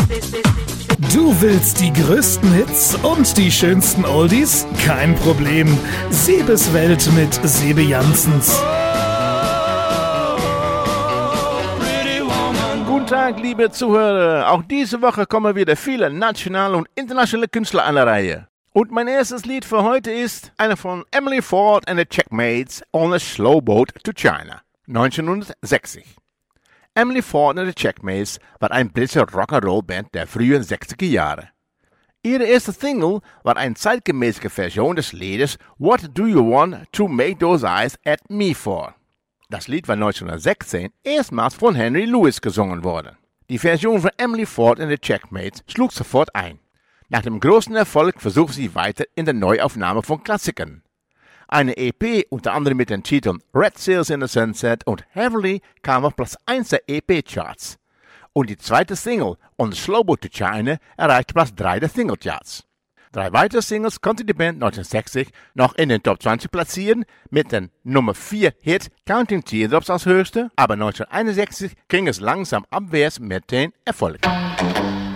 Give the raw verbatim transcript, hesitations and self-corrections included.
Du willst die größten Hits und die schönsten Oldies? Kein Problem. Sebes Welt mit Sebe Janssens. Guten Tag, liebe Zuhörer. Auch diese Woche kommen wieder viele nationale und internationale Künstler an der Reihe. Und mein erstes Lied für heute ist einer von Emily Ford and the Checkmates on a Slow Boat to China, neunzehnhundertsechzig. Emily Ford and the Checkmates war eine britische Rock'n'Roll-Band der frühen sechziger Jahre. Ihre erste Single war eine zeitgemäße Version des Liedes What Do You Want to Make Those Eyes at Me For? Das Lied war neunzehnhundertsechzehn erstmals von Henry Lewis gesungen worden. Die Version von Emily Ford and the Checkmates schlug sofort ein. Nach dem großen Erfolg versuchte sie weiter in der Neuaufnahme von Klassikern. Eine E P, unter anderem mit den Titeln Red Sails in the Sunset und Heavily, kam auf Platz eins der E P-Charts. Und die zweite Single, On the Slow Boat to China, erreichte Platz drei der Single-Charts. Drei weitere Singles konnte die Band neunzehnhundertsechzig noch in den Top zwanzig platzieren, mit dem Nummer vier Hit Counting Teardrops als höchste, aber neunzehnhunderteinundsechzig ging es langsam abwärts mit den Erfolgen.